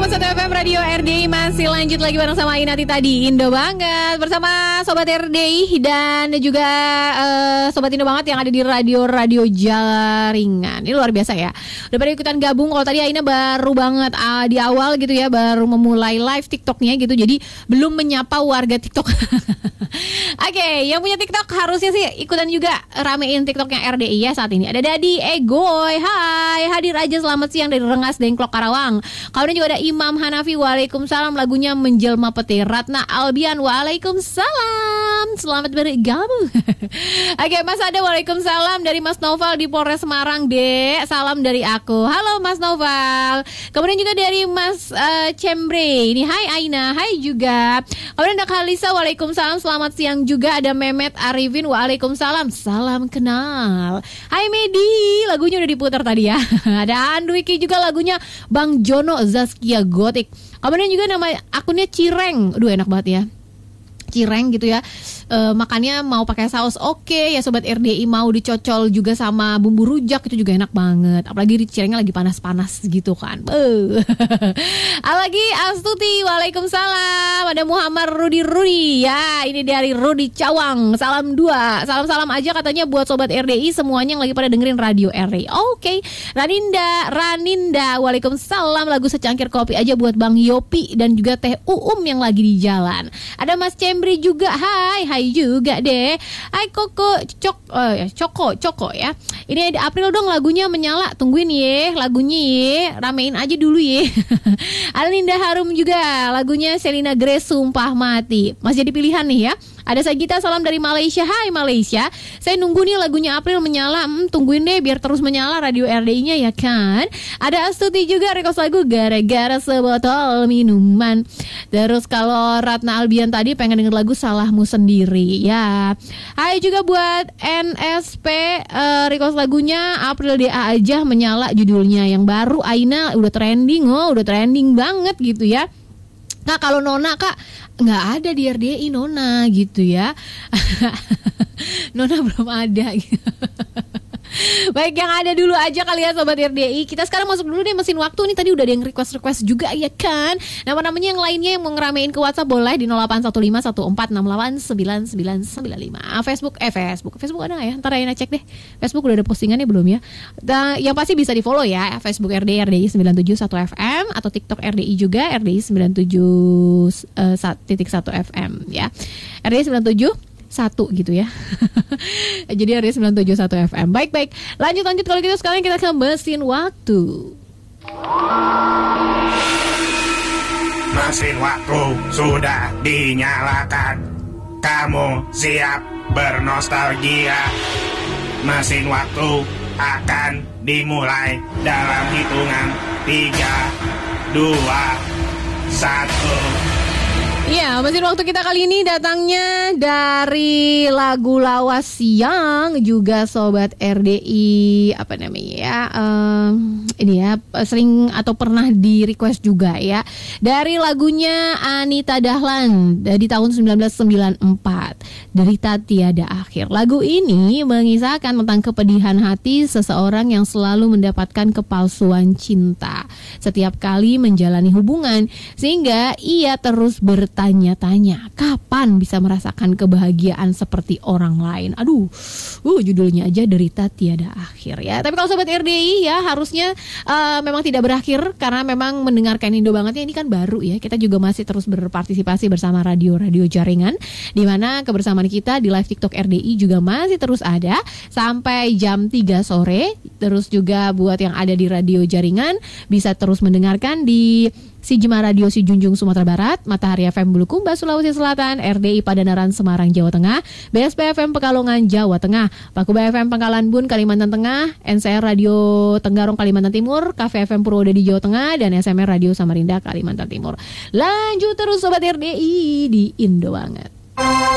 101,1 FM Radio RDI masih lanjut lagi bareng sama Inati tadi. Indo banget bersama Sobat RDI dan juga Sobat Indo banget yang ada di radio-radio jaringan. Ini luar biasa ya. Udah pada ikutan gabung. Kalau tadi Aina baru banget di awal gitu ya, baru memulai live TikToknya gitu. Jadi belum menyapa warga TikTok. Oke, yang punya TikTok harusnya sih ikutan juga ramein TikToknya RDI ya saat ini. Ada Dadi Egoy, hai, hadir aja selamat siang dari Rengas Dengklok Karawang. Kemudian juga ada Imam Hanafi, waalaikumsalam, lagunya Menjelma Peti. Ratna Albian, waalaikumsalam, selamat bergabung. Oke, Mas Ada, waalaikumsalam dari Mas Noval di Polres Semarang, Dek, salam dari aku. Halo Mas Noval. Kemudian juga dari Mas Cembre, ini hai Aina, hai juga. Kemudian ada Kalisa, waalaikumsalam, selamat siang juga. Ada Mehmet Arifin, waalaikumsalam, salam kenal. Hai Medi, lagunya udah diputar tadi ya. Ada Andwiki juga, lagunya Bang Jono Zaskia Gotik. Kemudian juga nama akunnya Cireng. Aduh enak banget ya, Cireng gitu ya. Makannya mau pakai saus oke ya Sobat RDI, mau dicocol juga sama bumbu rujak itu juga enak banget. Apalagi cirengnya lagi panas-panas gitu kan. Lagi Astuti, waalaikumsalam. Ada Muhammad Rudi ya, ini dari Rudi Cawang. Salam dua, salam-salam aja katanya buat Sobat RDI semuanya yang lagi pada dengerin radio RDI. Oke. Raninda, waalaikumsalam. Lagu secangkir kopi aja buat Bang Yopi dan juga Teh yang lagi di jalan. Ada Mas Cembri juga, hai juga deh. Hai Koko Coko ya. Ini ada April dong, lagunya Menyala. Tungguin ye lagunya ye, ramein aja dulu ye. Alinda Harum juga, lagunya Selina Grace Sumpah Mati. Masih jadi pilihan nih ya. Ada Sagita, salam dari Malaysia. Hai Malaysia, saya nunggu nih lagunya April Menyala. Tungguin deh biar terus menyala radio RDI-nya ya kan. Ada Astuti juga, request lagu Gara-gara Sebotol Minuman. Terus kalau Ratna Albian tadi pengen denger lagu Salahmu Sendiri ya. Hai juga buat NSP, request lagunya April DA aja Menyala judulnya. Yang baru Aina udah trending banget gitu ya. Nah kalau Nona Kak nggak ada di RDI Nona gitu ya. Nona belum ada gitu. Baik, yang ada dulu aja kali ya Sobat RDI. Kita sekarang masuk dulu deh mesin waktu. Nih tadi udah ada yang request juga ya kan. Nama-namanya yang lainnya yang mau ngeramein ke WhatsApp boleh di 081514689995. Facebook ada gak ya? Ntar Aina cek deh. Facebook udah ada postingannya belum ya? Nah, yang pasti bisa di follow ya. Facebook RDI 971 FM atau TikTok RDI juga RDI 97.1 FM ya. RDI 97 satu gitu ya. Jadi hari 971 FM. Baik. Lanjut kalau gitu sekarang kita ke mesin waktu. Mesin waktu sudah dinyalakan. Kamu siap bernostalgia? Mesin waktu akan dimulai dalam hitungan 3, 2, 1. Iya, mesin waktu kita kali ini datangnya dari lagu lawas siang juga Sobat RDI ini ya sering atau pernah di request juga ya, dari lagunya Anita Dahlan dari tahun 1994, Derita Tiada Akhir. Lagu ini mengisahkan tentang kepedihan hati seseorang yang selalu mendapatkan kepalsuan cinta setiap kali menjalani hubungan, sehingga ia terus bertanya-tanya kapan bisa merasakan kebahagiaan seperti orang lain. Aduh, judulnya aja Derita Tiada Akhir ya. Tapi kalau Sobat RDI ya harusnya memang tidak berakhir, karena memang mendengarkan Indo bangetnya ini kan baru ya. Kita juga masih terus berpartisipasi bersama radio-radio jaringan, di mana kebersamaan kita di live TikTok RDI juga masih terus ada sampai jam 3 sore. Terus juga buat yang ada di radio jaringan bisa terus mendengarkan di Sijema Radio Sijunjung Sumatera Barat, Matahari FM Bulukumba Sulawesi Selatan, RDI Padanaran Semarang Jawa Tengah, BSP FM Pekalongan Jawa Tengah, Pakuba FM Pangkalan Bun Kalimantan Tengah, NCR Radio Tenggarong Kalimantan Timur, Cafe FM Purwodadi Jawa Tengah, dan SMR Radio Samarinda Kalimantan Timur. Lanjut terus Sobat RDI di Indo Banget.